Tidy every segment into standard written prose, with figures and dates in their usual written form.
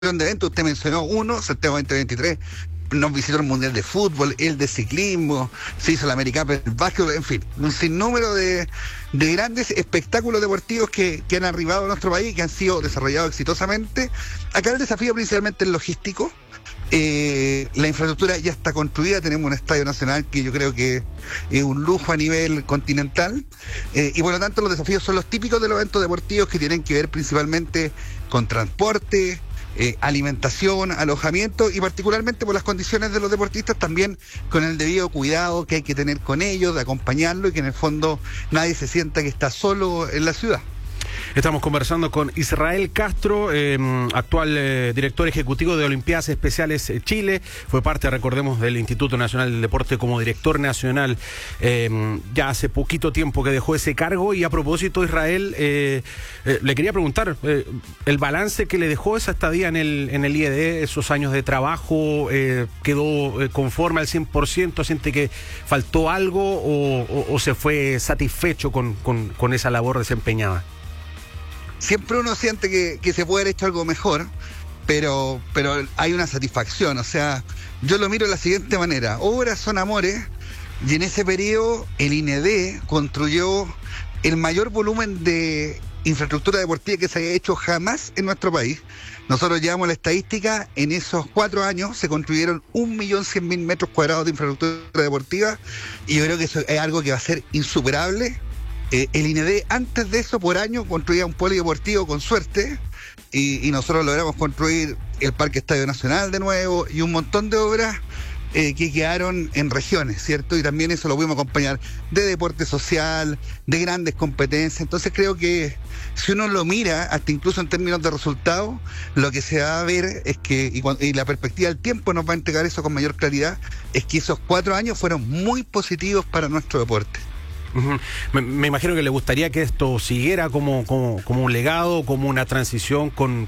de eventos, usted mencionó uno, Santiago 2023, nos visitó el Mundial de Fútbol, el de ciclismo, se hizo la Americana del básquetbol, en fin, un sinnúmero de grandes espectáculos deportivos que han arribado a nuestro país y que han sido desarrollados exitosamente. Acá el desafío principalmente es logístico. La infraestructura ya está construida, tenemos un estadio nacional que yo creo que es un lujo a nivel continental, y por lo tanto los desafíos son los típicos de los eventos deportivos que tienen que ver principalmente con transporte, alimentación, alojamiento y particularmente por las condiciones de los deportistas también con el debido cuidado que hay que tener con ellos, de acompañarlo y que en el fondo nadie se sienta que está solo en la ciudad. Estamos conversando con Israel Castro, actual director ejecutivo de Olimpiadas Especiales Chile. Fue parte, recordemos, del Instituto Nacional del Deporte como director nacional. Ya hace poquito tiempo que dejó ese cargo. Y a propósito, Israel, le quería preguntar, el balance que le dejó esa estadía en el IED, esos años de trabajo, ¿quedó conforme al 100%? ¿Siente que faltó algo o se fue satisfecho con esa labor desempeñada? Siempre uno siente que se puede haber hecho algo mejor, pero hay una satisfacción. O sea, yo lo miro de la siguiente manera: obras son amores, y en ese periodo el INED construyó el mayor volumen de infraestructura deportiva que se haya hecho jamás en nuestro país. Nosotros llevamos la estadística, en esos 4 años se construyeron 1.100.000 metros cuadrados de infraestructura deportiva, y yo creo que eso es algo que va a ser insuperable. El INED antes de eso por año construía un polideportivo con suerte, y nosotros logramos construir el Parque Estadio Nacional de nuevo y un montón de obras que quedaron en regiones, ¿cierto? Y también eso lo pudimos acompañar de deporte social, de grandes competencias. Entonces creo que si uno lo mira, hasta incluso en términos de resultados, lo que se va a ver es que, y la perspectiva del tiempo nos va a entregar eso con mayor claridad, es que esos 4 años fueron muy positivos para nuestro deporte. Uh-huh. Me imagino que le gustaría que esto siguiera como un legado, como una transición con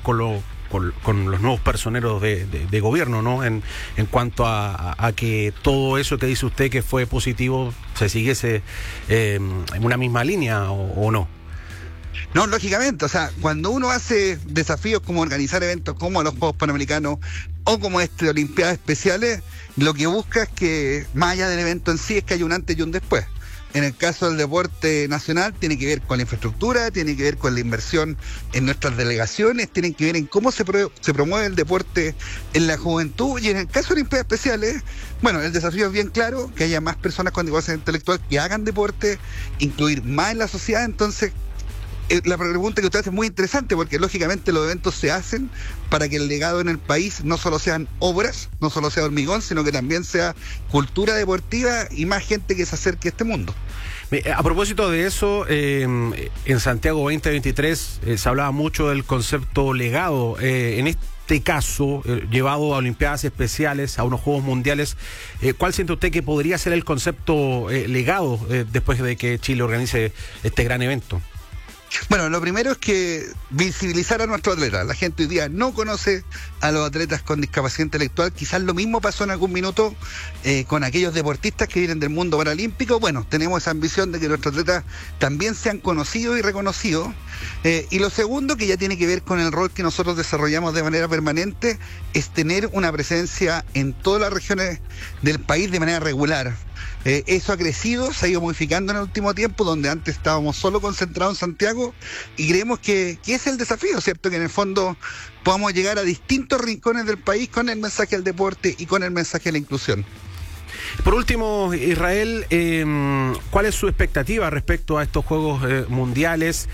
los nuevos personeros de gobierno, ¿no? En cuanto a que todo eso que dice usted que fue positivo se siguiese en una misma línea o no. No, lógicamente, o sea, cuando uno hace desafíos como organizar eventos como los Juegos Panamericanos o como de Olimpiadas Especiales, lo que busca es que, más allá del evento en sí, es que haya un antes y un después. En el caso del deporte nacional tiene que ver con la infraestructura, tiene que ver con la inversión en nuestras delegaciones, tiene que ver en cómo se promueve el deporte en la juventud, y en el caso de Olimpiadas Especiales, bueno, el desafío es bien claro, que haya más personas con discapacidad intelectual que hagan deporte, incluir más en la sociedad. Entonces la pregunta que usted hace es muy interesante, porque lógicamente los eventos se hacen para que el legado en el país no solo sean obras, no solo sea hormigón, sino que también sea cultura deportiva y más gente que se acerque a este mundo. A propósito de eso, en Santiago 2023 se hablaba mucho del concepto legado. En este caso, llevado a Olimpiadas Especiales, a unos Juegos Mundiales, ¿cuál siente usted que podría ser el concepto legado después de que Chile organice este gran evento? Bueno, lo primero es que visibilizar a nuestros atletas. La gente hoy día no conoce a los atletas con discapacidad intelectual. Quizás lo mismo pasó en algún minuto con aquellos deportistas que vienen del mundo paralímpico. Bueno, tenemos esa ambición de que nuestros atletas también sean conocidos y reconocidos. Y lo segundo, que ya tiene que ver con el rol que nosotros desarrollamos de manera permanente, es tener una presencia en todas las regiones del país de manera regular. Eso ha crecido, se ha ido modificando en el último tiempo, donde antes estábamos solo concentrados en Santiago, y creemos que es el desafío, ¿cierto? Que en el fondo podamos llegar a distintos rincones del país con el mensaje del deporte y con el mensaje de la inclusión. Por último, Israel, ¿cuál es su expectativa respecto a estos Juegos Mundiales?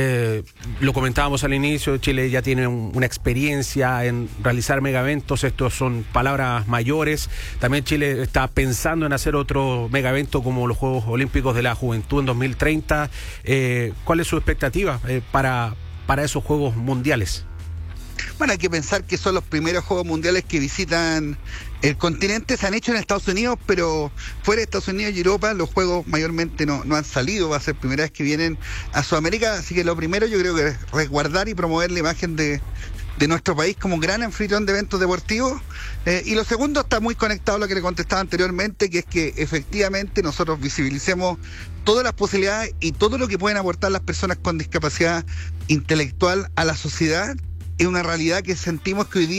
Lo comentábamos al inicio, Chile ya tiene una experiencia en realizar megaeventos, estos son palabras mayores. También Chile está pensando en hacer otro megaevento como los Juegos Olímpicos de la Juventud en 2030. ¿Cuál es su expectativa para esos Juegos Mundiales? Bueno, hay que pensar que son los primeros Juegos Mundiales que visitan el continente. Se han hecho en Estados Unidos, pero fuera de Estados Unidos y Europa los Juegos mayormente no han salido. Va a ser primera vez que vienen a Sudamérica, así que lo primero yo creo que es resguardar y promover la imagen de nuestro país como un gran anfitrión de eventos deportivos. Y lo segundo está muy conectado a lo que le contestaba anteriormente, que es que efectivamente nosotros visibilicemos todas las posibilidades y todo lo que pueden aportar las personas con discapacidad intelectual a la sociedad, es una realidad que sentimos que hoy día